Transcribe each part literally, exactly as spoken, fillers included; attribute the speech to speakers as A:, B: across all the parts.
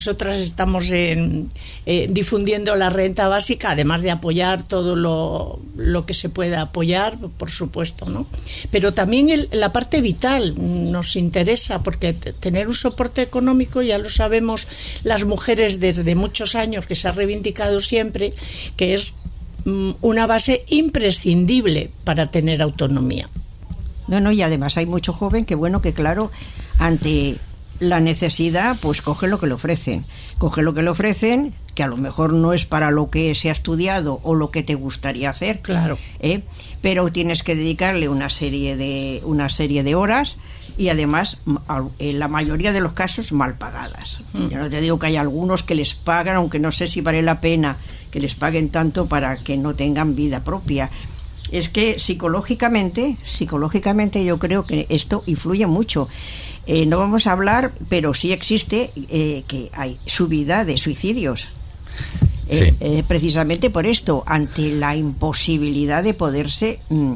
A: Nosotras estamos en, eh, difundiendo la renta básica, además de apoyar todo lo, lo que se pueda apoyar, por supuesto, ¿no? Pero también el, la parte vital nos interesa, porque t- tener un soporte económico, ya lo sabemos las mujeres desde muchos años, que se ha reivindicado siempre, que es mm, una base imprescindible para tener autonomía.
B: No, no, y además hay mucho joven que, bueno, que claro, ante la necesidad, pues coge lo que le ofrecen. Coge lo que le ofrecen, que a lo mejor no es para lo que se ha estudiado o lo que te gustaría hacer.
A: Claro.
B: ¿eh? Pero tienes que dedicarle una serie de una serie de horas y además, en la mayoría de los casos, mal pagadas. Mm. Yo no te digo que hay algunos que les pagan, aunque no sé si vale la pena que les paguen tanto para que no tengan vida propia. Es que psicológicamente, psicológicamente yo creo que esto influye mucho. Eh, no vamos a hablar, pero sí existe eh, que hay subida de suicidios. Eh, sí. eh, precisamente por esto, ante la imposibilidad de poderse, mm,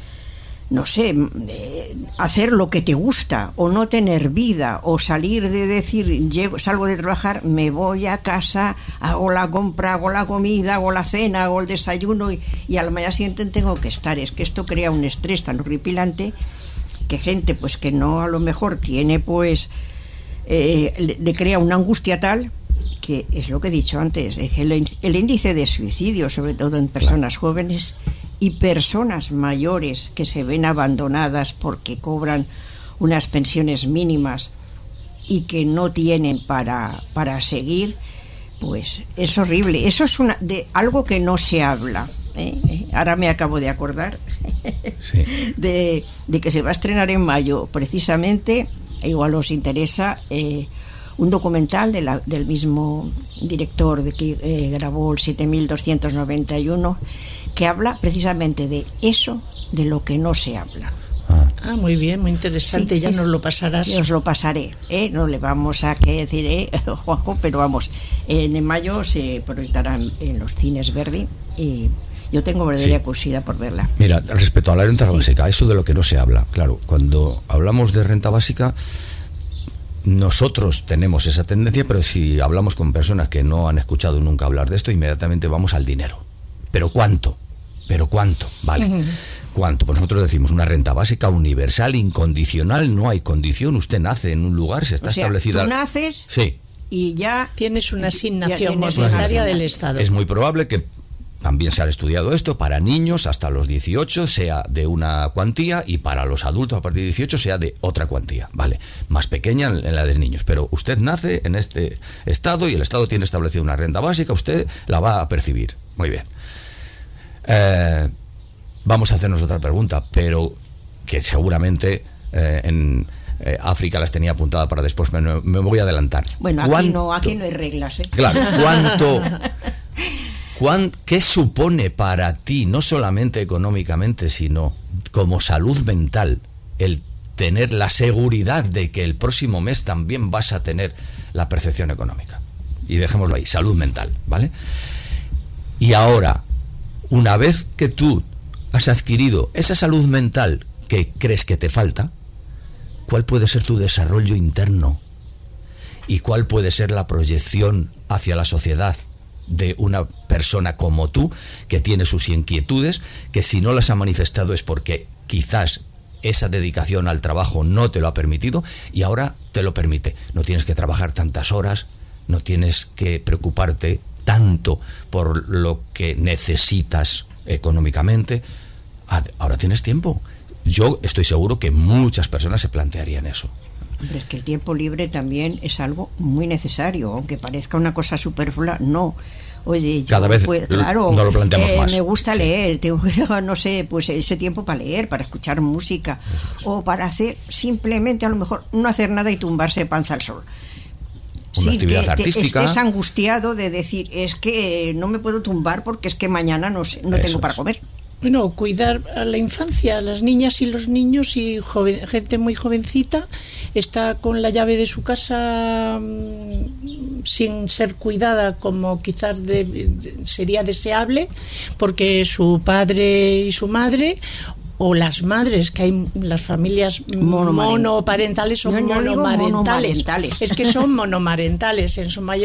B: no sé, eh, hacer lo que te gusta, o no tener vida, o salir de decir, llego, salgo de trabajar, me voy a casa, hago la compra, hago la comida, hago la cena, hago el desayuno, y, y a la mañana siguiente tengo que estar. Es que esto crea un estrés tan horripilante que gente pues que no a lo mejor tiene pues eh, le, le crea una angustia tal que es lo que he dicho antes, es que el, el índice de suicidio, sobre todo en personas jóvenes y personas mayores que se ven abandonadas porque cobran unas pensiones mínimas y que no tienen para, para seguir, pues es horrible. Eso es una, de algo que no se habla. ¿eh? Ahora me acabo de acordar sí. de, de que se va a estrenar en mayo, precisamente, igual os interesa, eh, un documental de la, del mismo director de que eh, grabó el siete mil doscientos noventa y uno, que habla precisamente de eso, de lo que no se habla.
A: Ah, ah muy bien, muy interesante, sí, ya sí, nos lo pasarás.
B: Os lo pasaré, ¿eh? No le vamos a que decir, eh, Juanjo, pero vamos, en mayo se proyectará en los cines Verdi y yo tengo verdadera sí. curiosidad por verla.
C: Mira, respecto a la renta sí. básica, eso de lo que no se habla, claro, cuando hablamos de renta básica, nosotros tenemos esa tendencia, pero si hablamos con personas que no han escuchado nunca hablar de esto, inmediatamente vamos al dinero. ¿Pero cuánto? ¿Pero cuánto? Vale. Uh-huh. ¿Cuánto? Pues nosotros decimos una renta básica universal, incondicional, no hay condición, usted nace en un lugar, se está
B: o sea,
C: establecida...
B: tú naces
C: sí.
B: y ya...
A: Tienes una asignación monetaria del Estado.
C: Es muy probable que también se ha estudiado esto, para niños hasta los dieciocho sea de una cuantía y para los adultos a partir de dieciocho sea de otra cuantía, ¿vale? Más pequeña en la de niños, pero usted nace en este Estado y el Estado tiene establecida una renta básica, usted la va a percibir. Muy bien. Eh, vamos a hacernos otra pregunta, pero que seguramente eh, en eh, África las tenía apuntada para después, me, me voy a adelantar.
B: Bueno, aquí no, aquí no hay reglas, ¿eh?
C: Claro, ¿cuánto... ¿Cuán, ¿Qué supone para ti, no solamente económicamente, sino como salud mental, el tener la seguridad de que el próximo mes también vas a tener la percepción económica? Y dejémoslo ahí, salud mental, ¿vale? Y ahora, una vez que tú has adquirido esa salud mental que crees que te falta, ¿cuál puede ser tu desarrollo interno? ¿Y cuál puede ser la proyección hacia la sociedad de una persona como tú, que tiene sus inquietudes, que si no las ha manifestado es porque quizás esa dedicación al trabajo no te lo ha permitido y ahora te lo permite? No tienes que trabajar tantas horas, no tienes que preocuparte tanto por lo que necesitas económicamente. Ahora tienes tiempo. Yo estoy seguro que muchas personas se plantearían eso.
B: Hombre, es que el tiempo libre también es algo muy necesario, aunque parezca una cosa superflua, no. Oye, yo
C: cada vez
B: puedo, claro,
C: no lo planteamos
B: eh,
C: más.
B: Me gusta
C: sí.
B: leer, tengo, no sé, pues ese tiempo para leer, para escuchar música, eso, eso. O para hacer simplemente a lo mejor no hacer nada y tumbarse panza al sol.
C: Una
B: sí,
C: actividad
B: que
C: artística.
B: Estés angustiado de decir, es que no me puedo tumbar porque es que mañana no, sé, no tengo para comer.
A: Bueno, cuidar a la infancia, a las niñas y los niños y joven, gente muy jovencita está con la llave de su casa mmm, sin ser cuidada como quizás de, de, sería deseable, porque su padre y su madre o las madres, que hay las familias
B: Monomaren-
A: monoparentales o
B: Yo no digo
A: monomarentales.
B: monomarentales.
A: Es que son monomarentales en su mayoría.